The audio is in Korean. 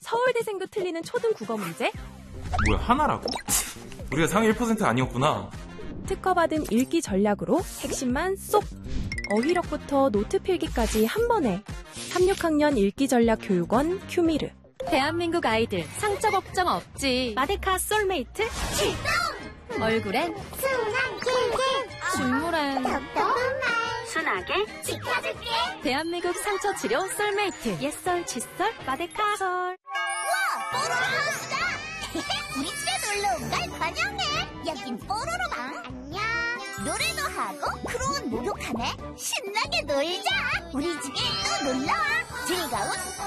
서울대생도 틀리는 초등 국어 문제? 뭐야, 하나라고? 우리가 상위 1% 아니었구나. 특허받은 읽기 전략으로 핵심만 쏙! 어휘력부터 노트 필기까지 한 번에. 3-6학년 읽기 전략 교육원 큐미르. 대한민국 아이들 상처 걱정 없지. 마데카 솔메이트 출동! 얼굴엔 순한 꿀꿀 중물엔 똑똑한 말 순하게 지켜줄게. 대한민국 상처 치료 솔메이트. 옛설 칫솔 마데카 솔. 뽀로로하우스다. 우리 집에 놀러 온 걸 환영해. 여긴 뽀로로방. 안녕. 노래도 하고 크롱은 목욕하네. 신나게 놀자. 우리 집에 또 놀러와. 즐거운